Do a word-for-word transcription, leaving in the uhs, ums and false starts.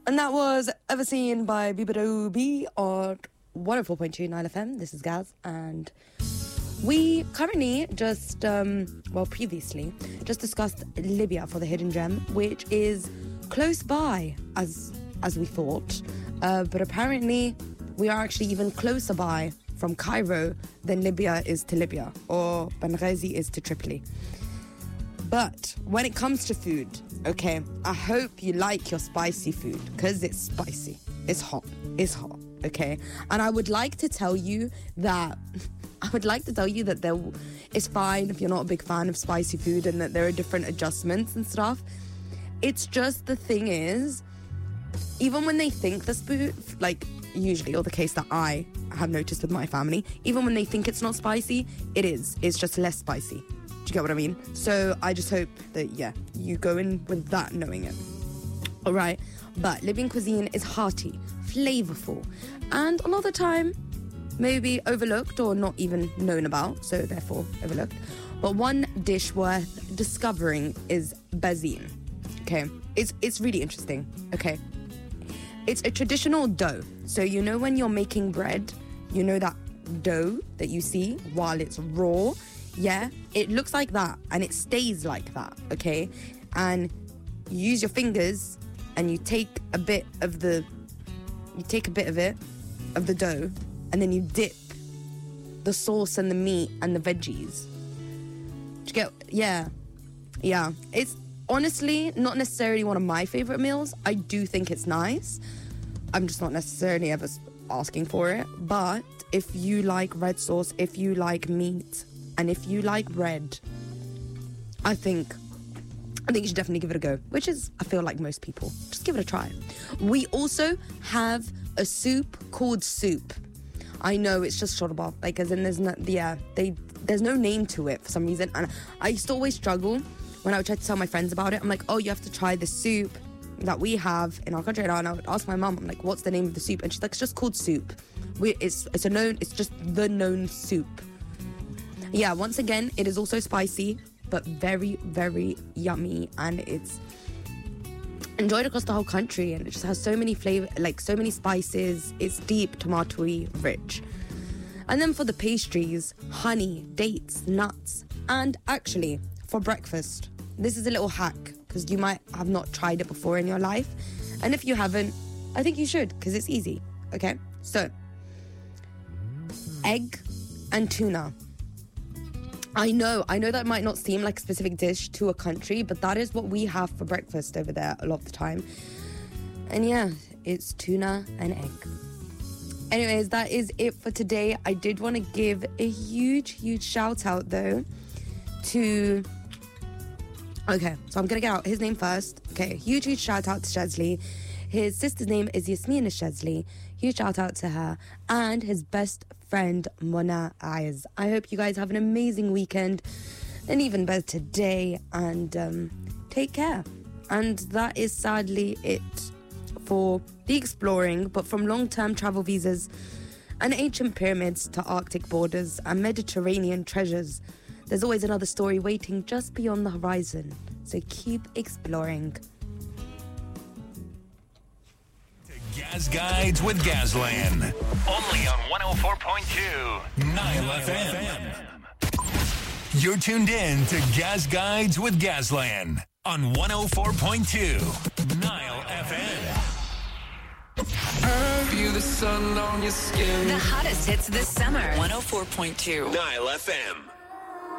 And that was Ever Seen by Bibadobi on one oh four point two Nile F M. This is Gaz, and we currently just, um, well, previously, just discussed Libya for the Hidden Gem, which is close by, as as we thought. Uh, but apparently, we are actually even closer by from Cairo than Libya is to Libya, or Benghazi is to Tripoli. But when it comes to food, okay, I hope you like your spicy food, because it's spicy. It's hot. It's hot, okay? And I would like to tell you that... I would like to tell you that there, it's fine if you're not a big fan of spicy food and that there are different adjustments and stuff. It's just, the thing is, even when they think the food, like usually, or the case that I have noticed with my family, even when they think it's not spicy, it is. It's just less spicy. Do you get what I mean? So I just hope that, yeah, you go in with that knowing it. All right. But Libyan cuisine is hearty, flavorful, and a lot of the time, maybe overlooked or not even known about, so therefore overlooked. But one dish worth discovering is bazine. Okay, it's it's really interesting. Okay, it's a traditional dough. So you know when you're making bread, you know that dough that you see while it's raw. Yeah, it looks like that and it stays like that. Okay, and you use your fingers and you take a bit of the, you take a bit of it, of the dough. And then you dip the sauce and the meat and the veggies. Do you get, yeah. Yeah. It's honestly not necessarily one of my favorite meals. I do think it's nice. I'm just not necessarily ever asking for it. But if you like red sauce, if you like meat, and if you like bread, I think, I think you should definitely give it a go. Which is, I feel like most people. Just give it a try. We also have a soup called soup. I know it's just shorba, like as in there's no, yeah, they there's no name to it for some reason, and I used to always struggle when I would try to tell my friends about it. I'm like, oh, you have to try the soup that we have in our country, and I would ask my mum, I'm like, what's the name of the soup? And she's like, it's just called soup. We, it's it's a known, it's just the known soup. Yeah, once again, it is also spicy, but very very yummy, and it's enjoyed across the whole country, and it just has so many flavor, like so many spices. It's deep, tomatoey, rich. And then for the pastries, honey, dates, nuts, and actually for breakfast, this is a little hack because you might have not tried it before in your life, and if you haven't, I think you should because it's easy. Okay, so egg and tuna. I know, I know that might not seem like a specific dish to a country, but that is what we have for breakfast over there a lot of the time. And yeah, it's tuna and egg. Anyways, that is it for today. I did want to give a huge, huge shout out though to... Okay, so I'm going to get out his name first. Okay, huge, huge shout out to Shazli. His sister's name is Yasmina Shazli. Huge shout out to her. And his best friend, Mona Ayaz. I hope you guys have an amazing weekend. An even better day. And um, take care. And that is sadly it for the exploring. But from long-term travel visas and ancient pyramids to Arctic borders and Mediterranean treasures, there's always another story waiting just beyond the horizon. So keep exploring. Gaz Guides with Gazlan. Only on one oh four point two Nile F M. You're tuned in to Gaz Guides with Gazlan on one oh four point two Nile F M. Feel the sun on your skin. The hottest hits this summer. one oh four point two Nile F M.